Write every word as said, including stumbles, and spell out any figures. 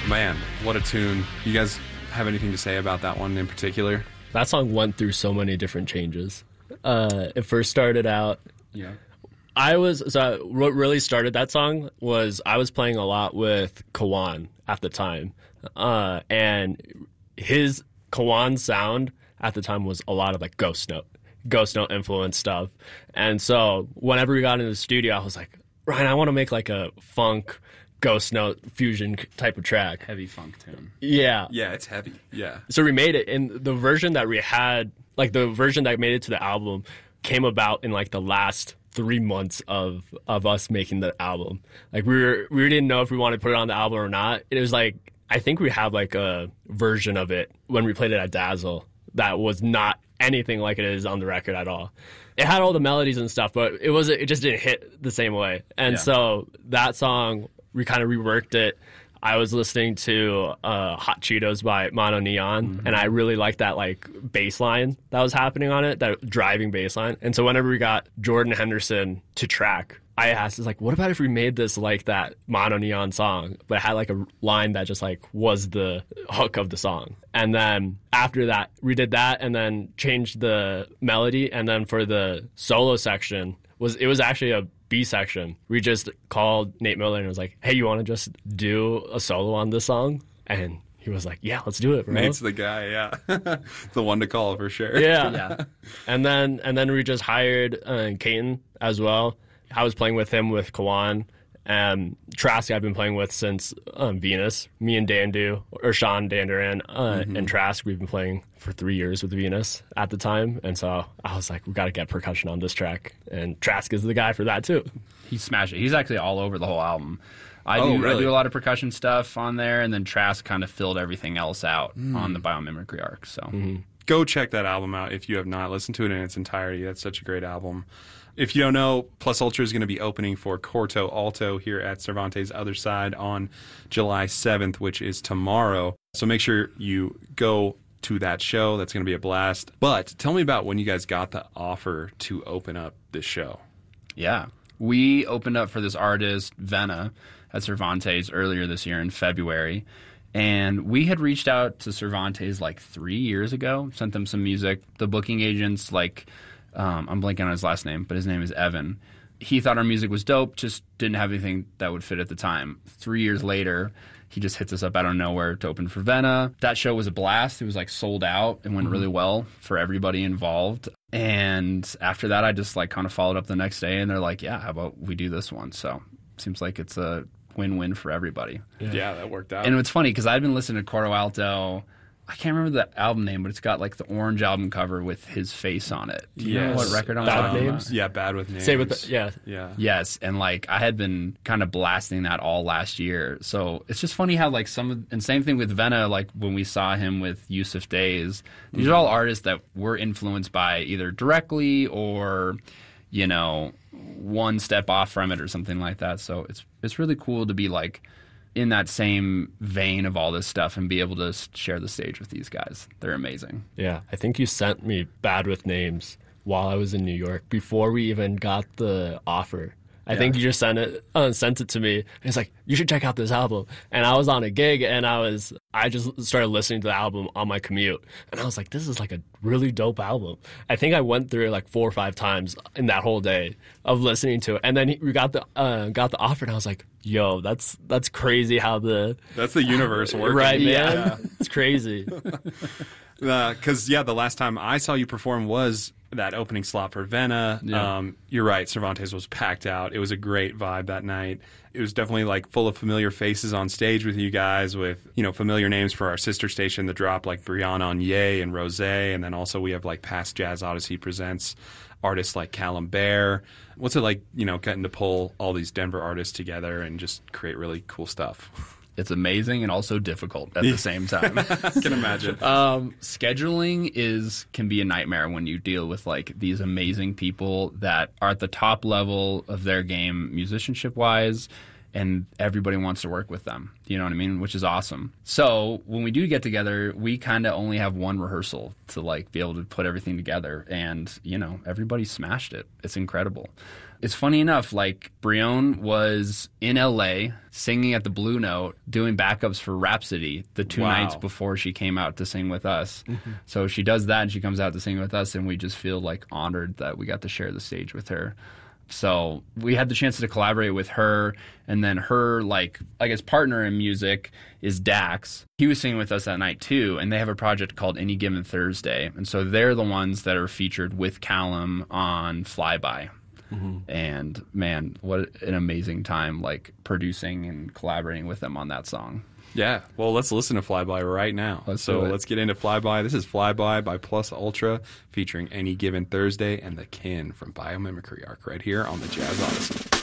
Man, what a tune. You guys have anything to say about that one in particular? That song went through so many different changes. Uh, it first started out... Yeah. I was... So what really started that song was I was playing a lot with Kawan at the time. Uh, and his Kawan sound at the time was a lot of like Ghost Note. Ghost Note influence stuff. And so whenever we got into the studio, I was like, Ryan, I want to make like a funk Ghost Note fusion type of track. Heavy funk tune. Yeah. Yeah, it's heavy. Yeah. So we made it, and the version that we had, like the version that made it to the album, came about in like the last three months of of us making the album. Like we were, we didn't know if we wanted to put it on the album or not. It was like, I think we have like a version of it when we played it at Dazzle that was not anything like it is on the record at all. It had all the melodies and stuff, but it was it just didn't hit the same way. And yeah. so that song, we kind of reworked it. I was listening to uh, Hot Cheetos by Mono Neon, mm-hmm. and I really liked that like bass line that was happening on it, that driving bass line. And so whenever we got Jordan Henderson to track, I asked, like, what about if we made this like that Mono Neon song, but it had like a line that just like was the hook of the song. And then after that, we did that and then changed the melody. And then for the solo section, was it was actually a B section. We just called Nate Miller and was like, hey, you want to just do a solo on this song? And he was like, yeah, let's do it, bro. Nate's the guy, yeah. The one to call for sure. Yeah. yeah. And then and then we just hired uh, Caton as well. I was playing with him with Kawan. And Trask I've been playing with since um, Venus. Me and Dandu, or Sean Danduran, uh, mm-hmm. and Trask, we've been playing for three years with Venus at the time. And so I was like, we got to get percussion on this track. And Trask is the guy for that, too. He smashed it. He's actually all over the whole album. I, oh, do, really? I do a lot of percussion stuff on there, and then Trask kind of filled everything else out mm. on the biomimicry arc. So mm-hmm. Go check that album out if you have not listened to it in its entirety. That's such a great album. If you don't know, Plus Ultra is going to be opening for Corto Alto here at Cervantes Other Side on July seventh, which is tomorrow. So make sure you go to that show. That's going to be a blast. But tell me about when you guys got the offer to open up this show. Yeah. We opened up for this artist, Venna, at Cervantes earlier this year in February. And we had reached out to Cervantes like three years ago, sent them some music. The booking agents, like... Um, I'm blanking on his last name, but his name is Evan. He thought our music was dope, just didn't have anything that would fit at the time. Three years later, he just hits us up out of nowhere to open for Venna. That show was a blast. It was like sold out and went mm-hmm. really well for everybody involved. And after that, I just like kind of followed up the next day, and they're like, yeah, how about we do this one? So seems like it's a win-win for everybody. Yeah, yeah that worked out. And it's funny because I'd been listening to Corto Alto. I can't remember the album name, but it's got like the orange album cover with his face on it. Do you yes. know what record I'm Bad talking Names? about? Yeah, Bad with Names. Say with the, yeah. Yeah. Yes, and like I had been kind of blasting that all last year. So it's just funny how like some of, and same thing with Venna, like when we saw him with Yusuf Days, these mm-hmm. are all artists that were influenced by either directly or, you know, one step off from it or something like that. So it's it's really cool to be like in that same vein of all this stuff and be able to share the stage with these guys. They're amazing. Yeah, I think you sent me Bad with Names while I was in New York before we even got the offer. I yeah. think you just sent it uh, sent it to me. And it's like, you should check out this album. And I was on a gig, and I was I just started listening to the album on my commute. And I was like, this is like a really dope album. I think I went through it like four or five times in that whole day of listening to it. And then we got the uh, got the offer, and I was like, yo, that's that's crazy how the... That's the universe working. Right, man? Yeah. It's crazy. Because, uh, yeah, the last time I saw you perform was that opening slot for Venna. Yeah. Um, you're right, Cervantes was packed out. It was a great vibe that night. It was definitely like full of familiar faces on stage with you guys, with, you know, familiar names for our sister station, The Drop, like Brianna Onyé and Rose. And then also we have like Past Jazz Odyssey presents artists like Callum Bear. What's it like, you know, getting to pull all these Denver artists together and just create really cool stuff? It's amazing and also difficult at the same time. I can imagine. Um, scheduling is can be a nightmare when you deal with like these amazing people that are at the top level of their game musicianship wise, and everybody wants to work with them. You know what I mean? Which is awesome. So when we do get together, we kind of only have one rehearsal to like be able to put everything together. And, you know, everybody smashed it. It's incredible. It's funny enough, like Brione was in L A singing at the Blue Note, doing backups for Rhapsody the two Wow. nights before she came out to sing with us. Mm-hmm. So she does that and she comes out to sing with us, and we just feel like honored that we got to share the stage with her. So we had the chance to collaborate with her, and then her, like, I guess, partner in music is Dax. He was singing with us that night, too, and they have a project called Any Given Thursday. And so they're the ones that are featured with Callum on Flyby. Mm-hmm. And, man, what an amazing time, like, producing and collaborating with them on that song. Yeah, well, let's listen to Flyby right now. Let's so do it. let's get into Flyby. This is Flyby by Plus Ultra, featuring Any Given Thursday and The Kin from Biomimicry Arc right here on the Jazz Odyssey.